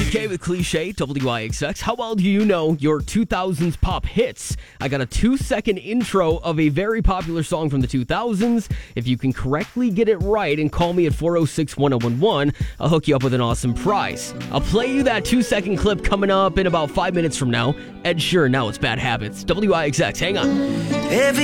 JFK with Cliche, WIXX. How well do you know your 2000s pop hits? I got a 2-second intro of a very popular song from the 2000s. If you can correctly get it right and call me at 406-1011, I'll hook you up with an awesome prize. I'll play you that 2-second clip coming up in about 5 minutes from now. Ed Sheeran, Now It's Bad Habits. WIXX, hang on.